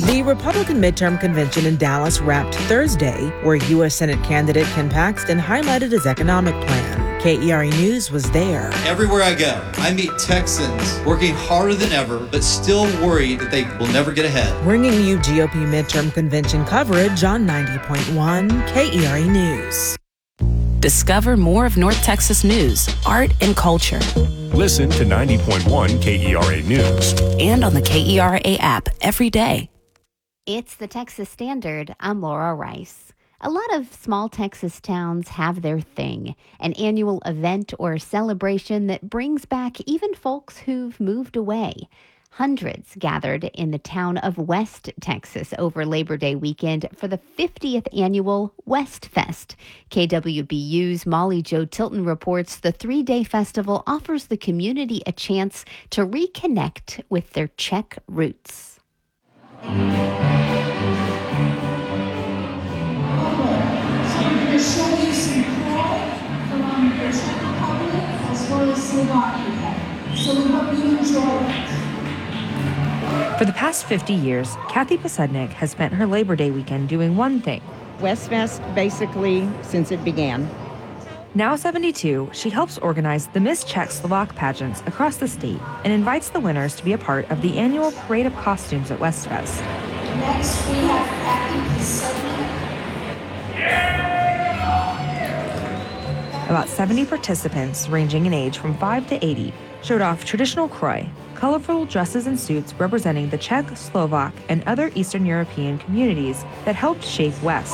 The Republican midterm convention in Dallas wrapped Thursday, where U.S. Senate candidate Ken Paxton highlighted his economic plan. KERA News was there. Everywhere I go, I meet Texans working harder than ever, but still worried that they will never get ahead. Bringing you GOP midterm convention coverage on 90.1 KERA News. Discover more of North Texas news, art, and culture. Listen to 90.1 KERA News. And on the KERA app every day. It's the Texas Standard. I'm Laura Rice. A lot of small Texas towns have their thing, an annual event or celebration that brings back even folks who've moved away. Hundreds gathered in the town of West Texas over Labor Day weekend for the 50th annual West Fest. KWBU's Molly Jo Tilton reports the three-day festival offers the community a chance to reconnect with their Czech roots. Show you some pride from the Czech Republic as well as Slovakia. So we hope you enjoy it. For the past 50 years, Kathy Posednik has spent her Labor Day weekend doing one thing. Westfest, basically, since it began. Now 72, she helps organize the Miss Czech-Slovak pageants across the state and invites the winners to be a part of the annual Parade of Costumes at Westfest. Next, we have Kathy Posednik. About 70 participants, ranging in age from 5 to 80, showed off traditional kroj, colorful dresses and suits representing the Czech, Slovak, and other Eastern European communities that helped shape West.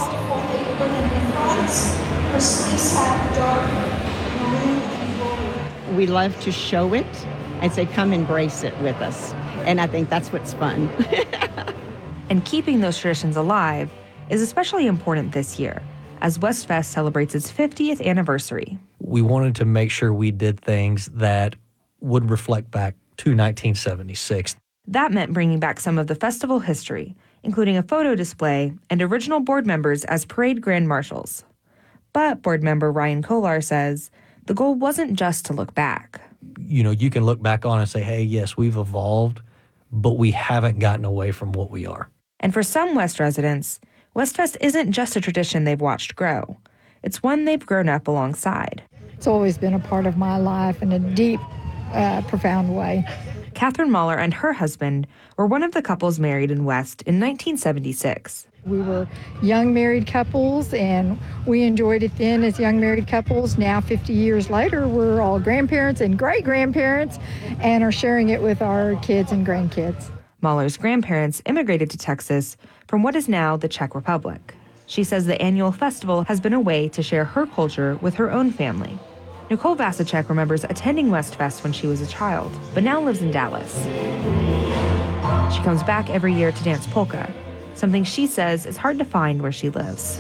We love to show it and say, come embrace it with us. And I think that's what's fun. And keeping those traditions alive is especially important this year, as Westfest celebrates its 50th anniversary. We wanted to make sure we did things that would reflect back to 1976. That meant bringing back some of the festival history, including a photo display and original board members as parade grand marshals. But board member Ryan Kolar says the goal wasn't just to look back. You know, you can look back on and say, hey, yes, we've evolved, but we haven't gotten away from what we are. And for some West residents, Westfest isn't just a tradition they've watched grow. It's one they've grown up alongside. It's always been a part of my life in a deep, profound way. Catherine Mahler and her husband were one of the couples married in West in 1976. We were young married couples, and we enjoyed it then as young married couples. Now, 50 years later, we're all grandparents and great-grandparents and are sharing it with our kids and grandkids. Mahler's grandparents immigrated to Texas from what is now the Czech Republic. She says the annual festival has been a way to share her culture with her own family. Nicole Vasicek remembers attending Westfest when she was a child, but now lives in Dallas. She comes back every year to dance polka, something she says is hard to find where she lives.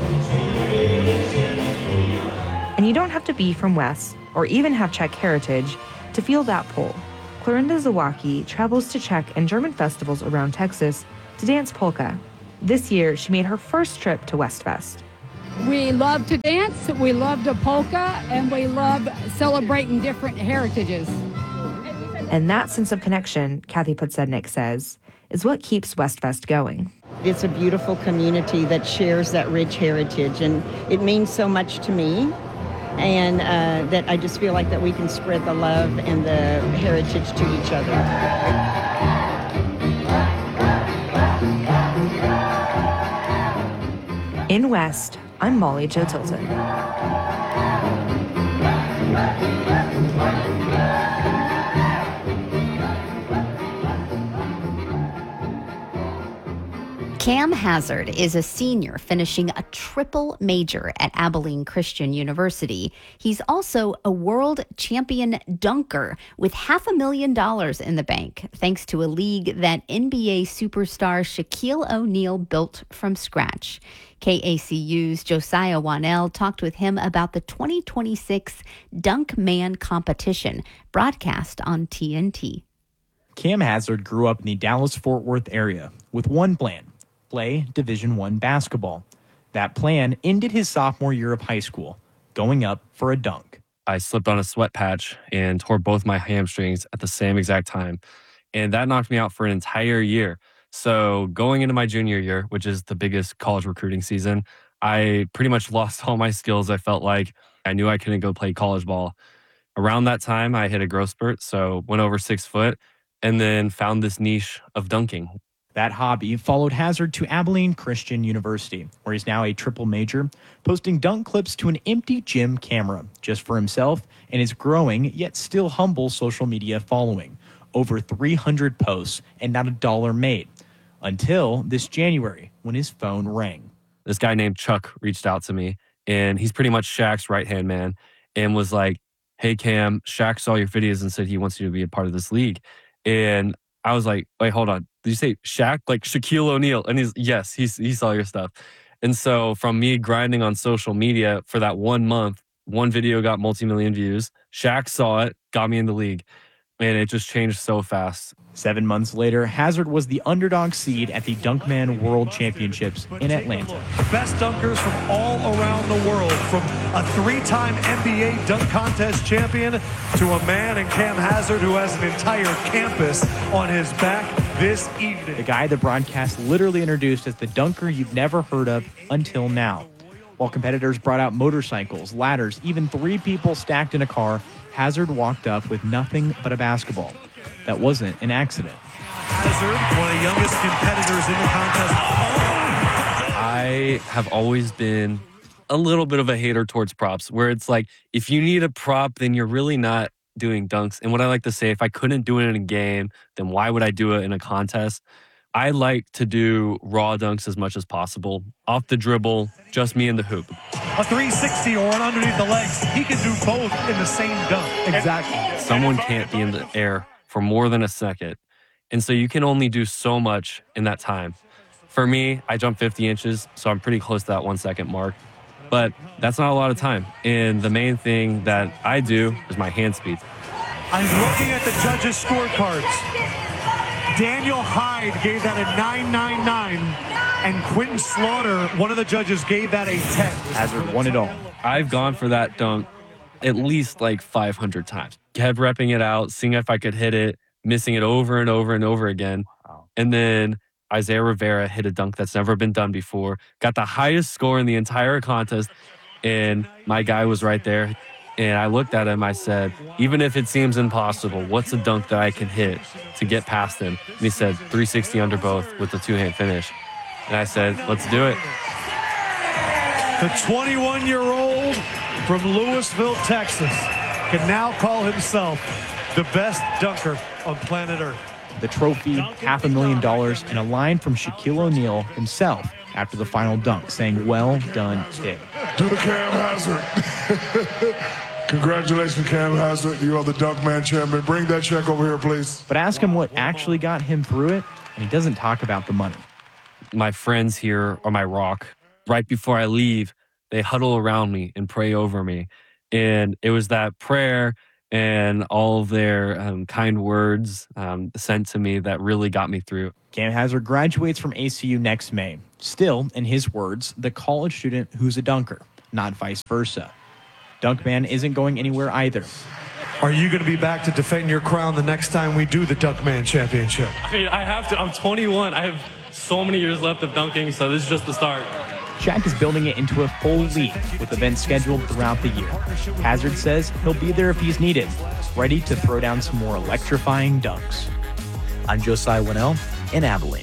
And you don't have to be from West or even have Czech heritage to feel that pull. Klorinda Zawacki travels to Czech and German festivals around Texas to dance polka. This year, she made her first trip to Westfest. We love to dance, we love the polka, and we love celebrating different heritages. And that sense of connection, Kathy Posednik says, is what keeps Westfest going. It's a beautiful community that shares that rich heritage, and it means so much to me. And that I just feel like that we can spread the love and the heritage to each other. In West, I'm Molly Jo Tilton. Cam Hazard is a senior finishing a triple major at Abilene Christian University. He's also a world champion dunker with $500,000 in the bank, thanks to a league that NBA superstar Shaquille O'Neal built from scratch. KACU's Josiah Wanell talked with him about the 2026 Dunk Man competition, broadcast on TNT. Cam Hazard grew up in the Dallas-Fort Worth area with one plan: play Division I basketball. That plan ended his sophomore year of high school, going up for a dunk. I slipped on a sweat patch and tore both my hamstrings at the same exact time, and that knocked me out for an entire year. So going into my junior year, which is the biggest college recruiting season, I pretty much lost all my skills. I felt like I knew I couldn't go play college ball. Around that time, I hit a growth spurt, so went over 6 foot, and then found this niche of dunking. That hobby followed Hazard to Abilene Christian University, where he's now a triple major, posting dunk clips to an empty gym camera just for himself and his growing yet still humble social media following. Over 300 posts and not $1 made. Until this January when his phone rang. This guy named Chuck reached out to me, and he's pretty much Shaq's right-hand man, and was like, hey, Cam, Shaq saw your videos and said he wants you to be a part of this league. And I was like, wait, hold on. Did you say Shaq? Like Shaquille O'Neal? And he saw your stuff. And so from me grinding on social media for that 1 month, one video got multi-million views. Shaq saw it, got me in the league. And it just changed so fast. 7 months later, Hazard was the underdog seed at the Dunkman World Championships in Atlanta. The best dunkers from all around the world, from a 3-time NBA dunk contest champion to a man in Cam Hazard who has an entire campus on his back this evening. The guy the broadcast literally introduced as the dunker you've never heard of until now. While competitors brought out motorcycles, ladders, even 3 people stacked in a car, Hazard walked up with nothing but a basketball. That wasn't an accident. Hazard, one of the youngest competitors in the contest. I have always been a little bit of a hater towards props, where it's like, if you need a prop, then you're really not doing dunks. And what I like to say, if I couldn't do it in a game, then why would I do it in a contest? I like to do raw dunks as much as possible. Off the dribble, just me in the hoop. A 360 or an underneath the legs. He can do both in the same dunk. Exactly. Someone can't be in the air for more than a second. And so you can only do so much in that time. For me, I jump 50 inches, so I'm pretty close to that 1 second mark. But that's not a lot of time. And the main thing that I do is my hand speed. I'm looking at the judges' scorecards. Daniel Hyde gave that a 9.99, and Quentin Slaughter, one of the judges, gave that a 10. Hazard won it all. I've gone for that dunk at least like 500 times. Kept repping it out, seeing if I could hit it, missing it over and over and over again. And then Isaiah Rivera hit a dunk that's never been done before, got the highest score in the entire contest, and my guy was right there. And I looked at him, I said, even if it seems impossible, what's a dunk that I can hit to get past him? And he said, 360 under both with the 2-hand finish. And I said, let's do it. The 21-year-old from Lewisville, Texas, can now call himself the best dunker on planet Earth. The trophy, $500,000, and a line from Shaquille O'Neal himself after the final dunk, saying, well done, kid. To the Cam Hazard. Congratulations, Cam Hazard. You are the Dunkman champion. Bring that check over here, please. But ask him what actually got him through it, and he doesn't talk about the money. My friends here are my rock. Right before I leave, they huddle around me and pray over me. And it was that prayer and all of their kind words sent to me that really got me through. Cam Hazard graduates from ACU next May. Still, in his words, the college student who's a dunker, not vice versa. Dunkman isn't going anywhere either. Are you going to be back to defend your crown the next time we do the Dunkman Championship? I mean, I have to. I'm 21. I have so many years left of dunking, so this is just the start. Shaq is building it into a full league with events scheduled throughout the year. Hazard says he'll be there if he's needed, ready to throw down some more electrifying dunks. I'm Josiah Winnell in Abilene.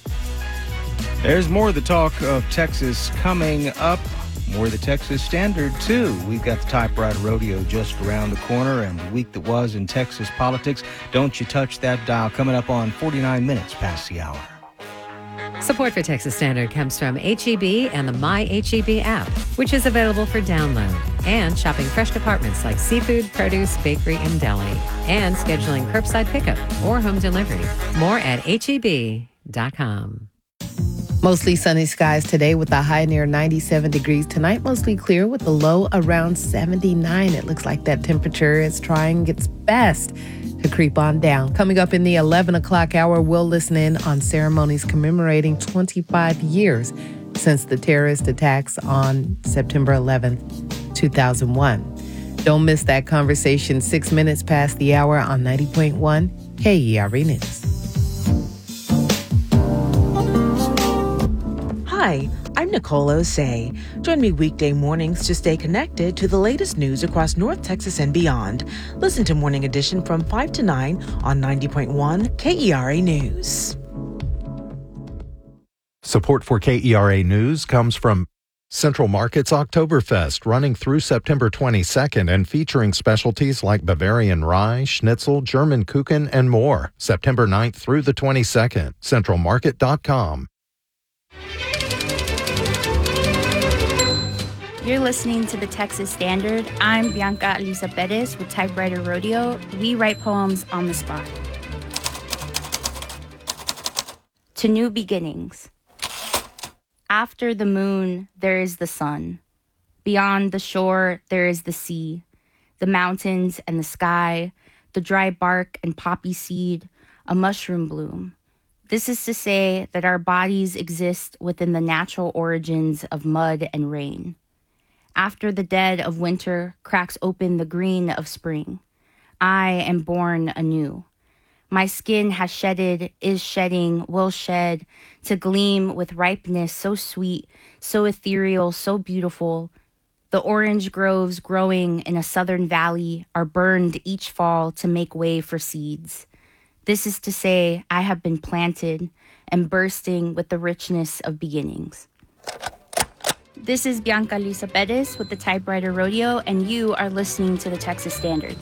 There's more of the talk of Texas coming up. More of the Texas Standard, too. We've got the Typewriter Rodeo just around the corner and the week that was in Texas politics. Don't you touch that dial. Coming up on 49 minutes past the hour. Support for Texas Standard comes from H-E-B and the My H-E-B app, which is available for download, and shopping fresh departments like seafood, produce, bakery, and deli, and scheduling curbside pickup or home delivery. More at HEB.com. Mostly sunny skies today with a high near 97 degrees. Tonight, mostly clear with a low around 79. It looks like that temperature is trying its best to creep on down. Coming up in the 11 o'clock hour, we'll listen in on ceremonies commemorating 25 years since the terrorist attacks on September 11th, 2001. Don't miss that conversation 6 minutes past the hour on 90.1 KERE News. Hi, I'm Nicole Osei. Join me weekday mornings to stay connected to the latest news across North Texas and beyond. Listen to Morning Edition from 5 to 9 on 90.1 KERA News. Support for KERA News comes from Central Market's Oktoberfest, running through September 22nd and featuring specialties like Bavarian Rye, Schnitzel, German Kuchen, and more. September 9th through the 22nd. CentralMarket.com. You're listening to the Texas Standard. I'm Bianca Elisa Perez with Typewriter Rodeo. We write poems on the spot. To new beginnings. After the moon, there is the sun. Beyond the shore, there is the sea, the mountains and the sky, the dry bark and poppy seed, a mushroom bloom. This is to say that our bodies exist within the natural origins of mud and rain. After the dead of winter cracks open the green of spring, I am born anew. My skin has shedded, is shedding, will shed, to gleam with ripeness so sweet, so ethereal, so beautiful. The orange groves growing in a southern valley are burned each fall to make way for seeds. This is to say, I have been planted and bursting with the richness of beginnings. This is Bianca Lisa Perez with the Typewriter Rodeo, and you are listening to the Texas Standard.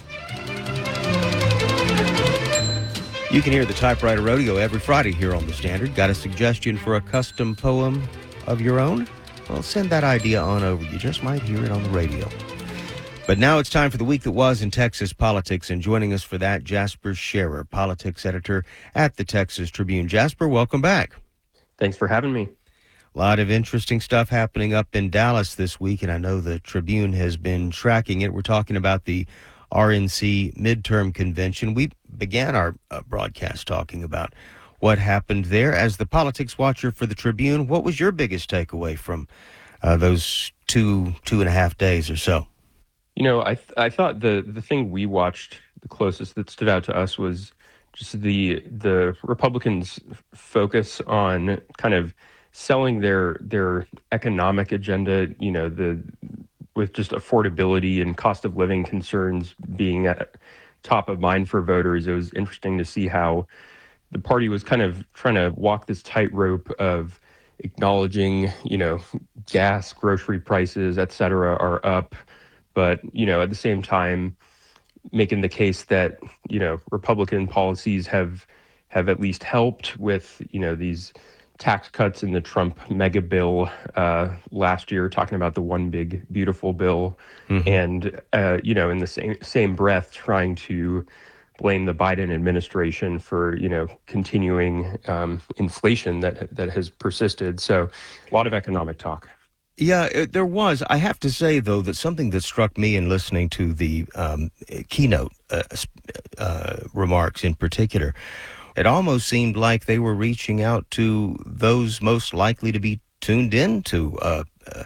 You can hear the Typewriter Rodeo every Friday here on the Standard. Got a suggestion for a custom poem of your own? Well, send that idea on over. You just might hear it on the radio. But now it's time for the week that was in Texas politics, and joining us for that, Jasper Scherer, politics editor at the Texas Tribune. Jasper, welcome back. Thanks for having me. A lot of interesting stuff happening up in Dallas this week, and I know the Tribune has been tracking it. We're talking about the RNC midterm convention. We began our broadcast talking about what happened there. As the politics watcher for the Tribune, what was your biggest takeaway from those two and a half days or so? You know, I thought the thing we watched the closest that stood out to us was just the Republicans' focus on kind of selling their economic agenda, you know, with just affordability and cost of living concerns being at top of mind for voters. It was interesting to see how the party was kind of trying to walk this tightrope of acknowledging, you know, gas, grocery prices, et cetera, are up, but, you know, at the same time, making the case that, you know, Republican policies have at least helped with, you know, these tax cuts in the Trump mega bill last year, talking about the one big beautiful bill, and you know, in the same breath, trying to blame the Biden administration for, you know, continuing inflation that has persisted. So, a lot of economic talk. Yeah, there was. I have to say, though, that something that struck me in listening to the keynote remarks in particular, it almost seemed like they were reaching out to those most likely to be tuned in to a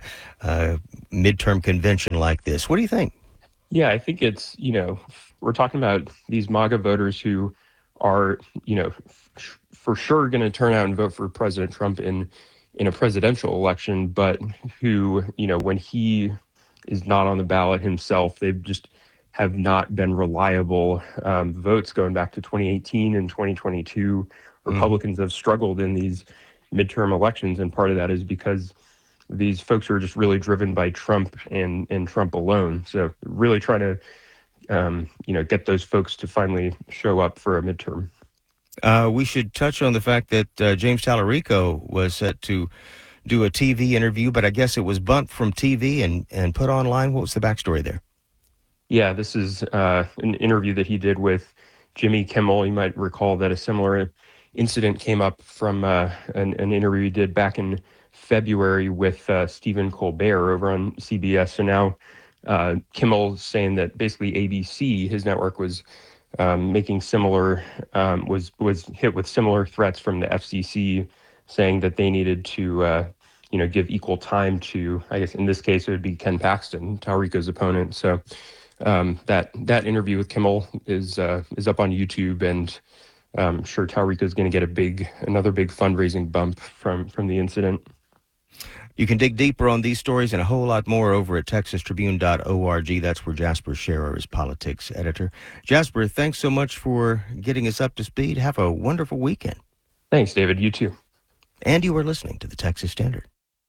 midterm convention like this. What do you think? Yeah, I think it's, you know, we're talking about these MAGA voters who are, you know, for sure going to turn out and vote for President Trump in a presidential election, but who, you know, when he is not on the ballot himself, they've just have not been reliable votes going back to 2018 and 2022. Republicans have struggled in these midterm elections, and part of that is because these folks are just really driven by Trump and Trump alone. So really trying to, you know, get those folks to finally show up for a midterm. We should touch on the fact that James Tallarico was set to do a TV interview, but I guess it was bumped from TV and put online. What was the backstory there? Yeah, this is an interview that he did with Jimmy Kimmel. You might recall that a similar incident came up from an interview he did back in February with Stephen Colbert over on CBS. So now Kimmel's saying that basically ABC, his network, was making similar, was hit with similar threats from the FCC, saying that they needed to, you know, give equal time to, I guess in this case it would be Ken Paxton, Tallarico's opponent. So that interview with Kimmel is up on YouTube, and I'm sure Tallarico is going to get another big fundraising bump from the incident. You can dig deeper on these stories and a whole lot more over at texastribune.org. That's where Jasper Scherer is politics editor. Jasper, thanks so much for getting us up to speed. Have a wonderful weekend. Thanks, David. You too. And you are listening to the Texas Standard.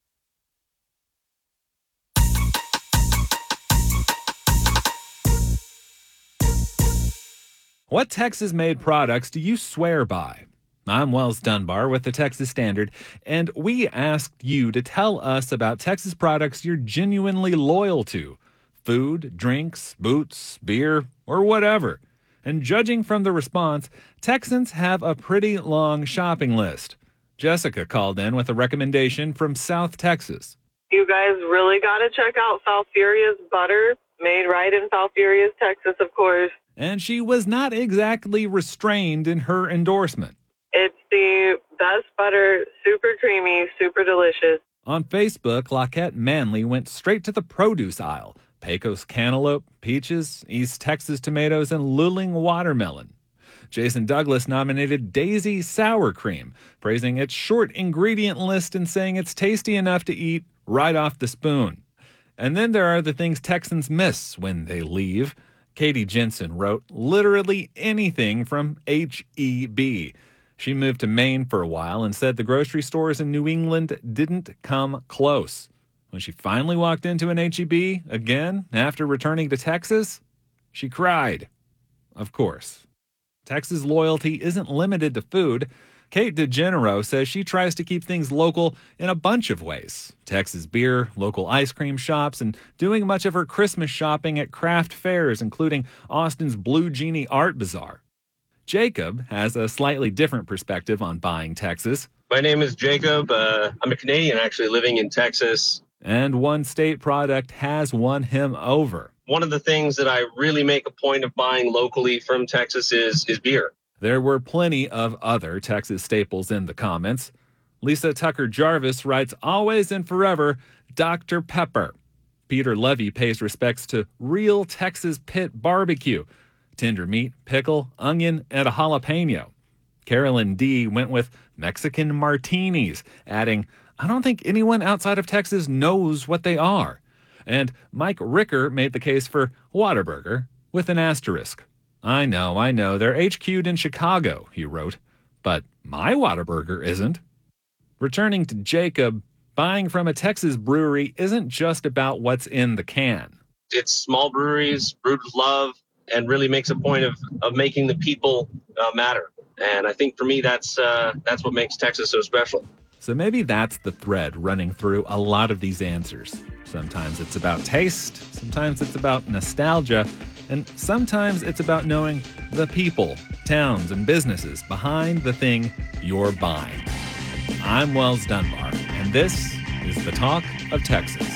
What Texas-made products do you swear by? I'm Wells Dunbar with the Texas Standard, and we asked you to tell us about Texas products you're genuinely loyal to. Food, drinks, boots, beer, or whatever. And judging from the response, Texans have a pretty long shopping list. Jessica called in with a recommendation from South Texas. You guys really got to check out Falfurria's butter, made right in Falfurria's, Texas, of course. And she was not exactly restrained in her endorsement. It's the best butter, super creamy, super delicious. On Facebook, Lockette Manley went straight to the produce aisle. Pecos cantaloupe, peaches, East Texas tomatoes, and Luling watermelon. Jason Douglas nominated Daisy Sour Cream, praising its short ingredient list and saying it's tasty enough to eat right off the spoon. And then there are the things Texans miss when they leave. Katie Jensen wrote literally anything from H-E-B. She moved to Maine for a while and said the grocery stores in New England didn't come close. When she finally walked into an H-E-B again after returning to Texas, she cried. Of course. Texas loyalty isn't limited to food. Kate DeGenero says she tries to keep things local in a bunch of ways. Texas beer, local ice cream shops, and doing much of her Christmas shopping at craft fairs, including Austin's Blue Genie Art Bazaar. Jacob has a slightly different perspective on buying Texas. My name is Jacob. I'm a Canadian actually living in Texas. And one state product has won him over. One of the things that I really make a point of buying locally from Texas is beer. There were plenty of other Texas staples in the comments. Lisa Tucker Jarvis writes, always and forever, Dr. Pepper. Peter Levy pays respects to real Texas pit barbecue. Tender meat, pickle, onion, and a jalapeno. Carolyn D. went with Mexican martinis, adding, I don't think anyone outside of Texas knows what they are. And Mike Ricker made the case for Whataburger with an asterisk. I know, they're HQ'd in Chicago, he wrote, but my Whataburger isn't. Returning to Jacob, buying from a Texas brewery isn't just about what's in the can. It's small breweries, brewed with love, and really makes a point of making the people matter. And I think for me, that's what makes Texas so special. So maybe that's the thread running through a lot of these answers. Sometimes it's about taste, sometimes it's about nostalgia, and sometimes it's about knowing the people, towns, and businesses behind the thing you're buying. I'm Wells Dunbar, and this is the Talk of Texas.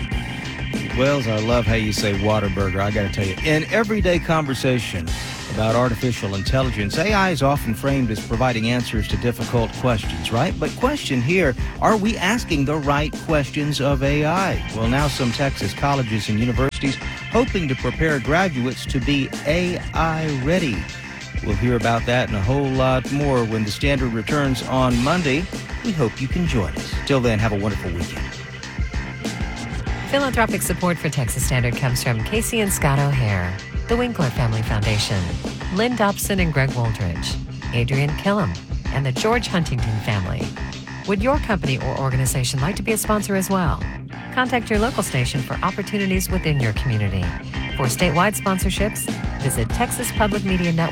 Wells, I love how you say Whataburger. I got to tell you, in everyday conversation about artificial intelligence, AI is often framed as providing answers to difficult questions, right? But question here, are we asking the right questions of AI? Well, now some Texas colleges and universities hoping to prepare graduates to be AI ready. We'll hear about that and a whole lot more when the Standard returns on Monday. We hope you can join us. Till then, have a wonderful weekend. Philanthropic support for Texas Standard comes from Casey and Scott O'Hare, the Winkler Family Foundation, Lynn Dobson and Greg Woldridge, Adrian Killam, and the George Huntington family. Would your company or organization like to be a sponsor as well? Contact your local station for opportunities within your community. For statewide sponsorships, visit TexasPublicMediaNetwork.com.